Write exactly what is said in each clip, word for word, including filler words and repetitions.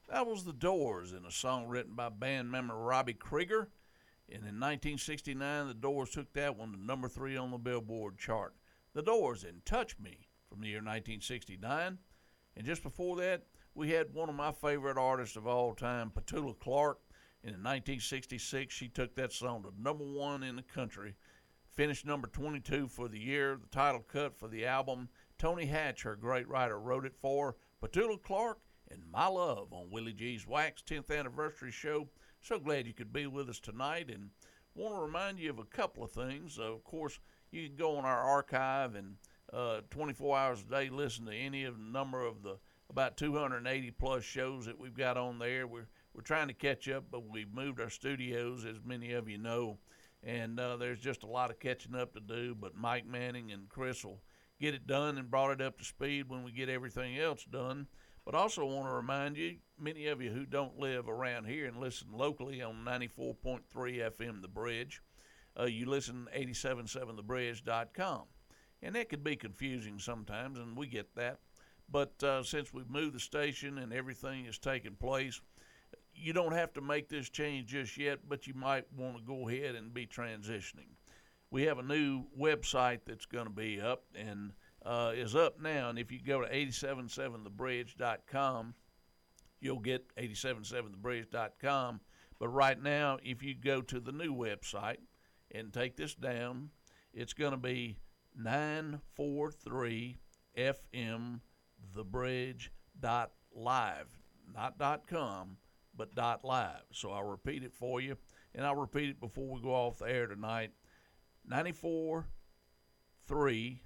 That was The Doors in a song written by band member Robbie Krieger. And in nineteen sixty-nine, The Doors took that one to number three on the Billboard chart. The Doors in Touch Me from the year nineteen sixty-nine. And just before that, we had one of my favorite artists of all time, Petula Clark. And in nineteen sixty-six, she took that song to number one in the country. Finished number twenty-two for the year. The title cut for the album, Tony Hatch, her great writer, wrote it for Petula Clark and My Love on Willie G's Wax tenth anniversary show. So glad you could be with us tonight, and want to remind you of a couple of things. Uh, of course, you can go on our archive and uh, twenty-four hours a day listen to any of the number of the about two hundred eighty plus shows that we've got on there. We're we're trying to catch up, but we've moved our studios, as many of you know, and uh, there's just a lot of catching up to do. But Mike Manning and Chris will get it done and brought it up to speed when we get everything else done. But also want to remind you, many of you who don't live around here and listen locally on ninety-four point three F M The Bridge, uh, you listen to eighty-seven seven the bridge dot com. And that could be confusing sometimes, and we get that. But uh, since we've moved the station and everything is taking place, you don't have to make this change just yet, but you might want to go ahead and be transitioning. We have a new website that's going to be up, and Uh, is up now, and if you go to eighty-seven seven the bridge dot com, you'll get eighty-seven seven the bridge dot com. But right now, if you go to the new website and take this down, it's going to be nine forty-three F M the bridge dot live, not .com, but .live. So I'll repeat it for you, and I'll repeat it before we go off the air tonight. ninety-four point three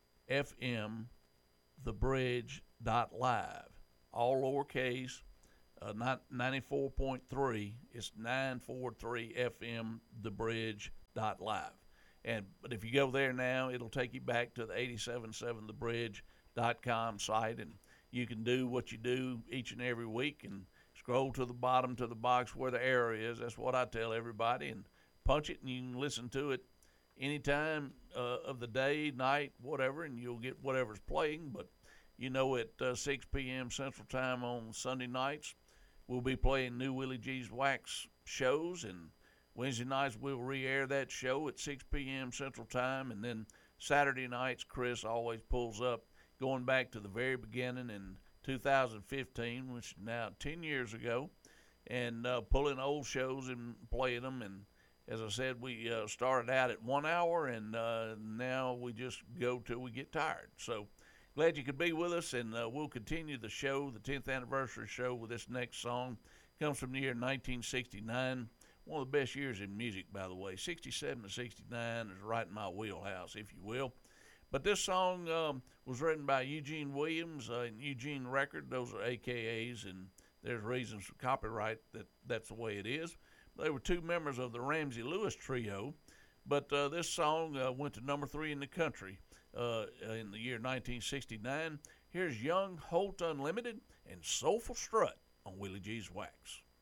F M the bridge dot live, all lowercase, uh, not ninety-four point three, it's nine forty-three F M the bridge dot live. And but if you go there now, it'll take you back to the eighty-seven seven the bridge dot com site, and you can do what you do each and every week and scroll to the bottom to the box where the arrow is. That's what I tell everybody, and punch it, and you can listen to it any time uh, of the day, night, whatever, and you'll get whatever's playing. But you know, at uh, six p.m. Central Time on Sunday nights, we'll be playing new Willie G's Wax shows, and Wednesday nights we'll re-air that show at six p.m. Central Time, and then Saturday nights Chris always pulls up, going back to the very beginning in two thousand fifteen, which is now ten years ago, and uh, pulling old shows and playing them. And as I said, we uh, started out at one hour, and uh, now we just go till we get tired. So glad you could be with us, and uh, we'll continue the show, the tenth anniversary show, with this next song. Comes from the year nineteen sixty-nine, one of the best years in music, by the way. sixty-seven to sixty-nine is right in my wheelhouse, if you will. But this song um, was written by Eugene Williams uh, and Eugene Record. Those are A K As, and there's reasons for copyright that that's the way it is. They were two members of the Ramsey Lewis Trio, but uh, this song uh, went to number three in the country uh, in the year nineteen sixty-nine. Here's Young Holt Unlimited and Soulful Strut on Willie G's Wax.